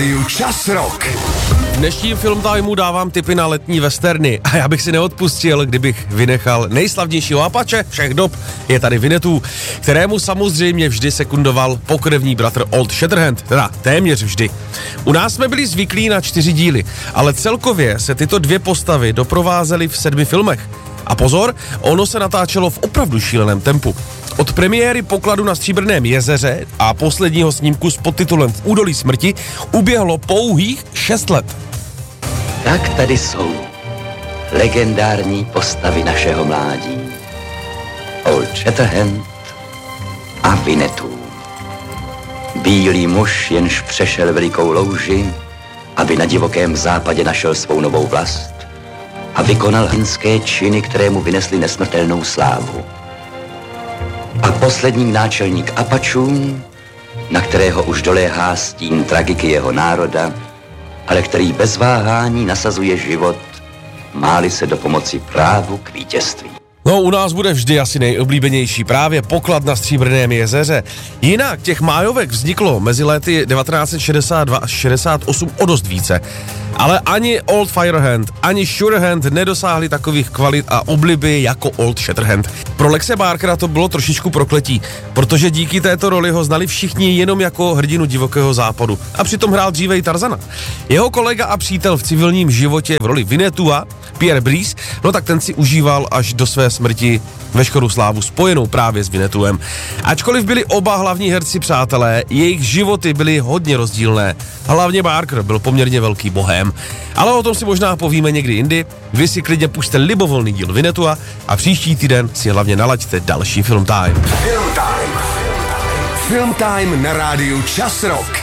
Čas Rock. V dnešním Film Timeu dávám tipy na letní westerny a já bych si neodpustil, kdybych vynechal nejslavnějšího Apache všech dob. Je tady Winnetou, kterému samozřejmě vždy sekundoval pokrevní bratr Old Shatterhand, teda téměř vždy. U nás jsme byli zvyklí na 4 díly, ale celkově se tyto dvě postavy doprovázely v 7 filmech. A pozor, ono se natáčelo v opravdu šíleném tempu. Od premiéry Pokladu na Stříbrném jezeře a posledního snímku s podtitulem V údolí smrti uběhlo pouhých 6 let. Tak tady jsou legendární postavy našeho mládí. Old Shatterhand a Winnetou. Bílý muž, jenž přešel velikou louži, aby na divokém západě našel svou novou vlast a vykonal hrdinské činy, které mu vynesly nesmrtelnou slávu. A poslední náčelník Apačů, na kterého už doléhá stín tragiky jeho národa, ale který bez váhání nasazuje život, má-li se do pomoci právu k vítězství. No, u nás bude vždy asi nejoblíbenější právě Poklad na Stříbrném jezeře. Jinak těch májovek vzniklo mezi lety 1962 až 68 o dost více. Ale ani Old Firehand, ani Surehand nedosáhli takových kvalit a obliby jako Old Shatterhand. Pro Lexe Barkera to bylo trošičku prokletí, protože díky této roli ho znali všichni jenom jako hrdinu divokého západu. A přitom hrál dříve i Tarzana. Jeho kolega a přítel v civilním životě v roli Winnetua, Pierre Brice, no tak ten si užíval až do své smrti veškerou slávu spojenou právě s Winnetouem. Ačkoliv byli oba hlavní herci přátelé, jejich životy byly hodně rozdílné. Hlavně Barker byl poměrně velký bohém. Ale o tom si možná povíme někdy jindy. Vy si klidně pušte libovolný díl Winnetoua a příští týden si hlavně nalaďte další Film Time. Film Time na rádiu Čas Rock.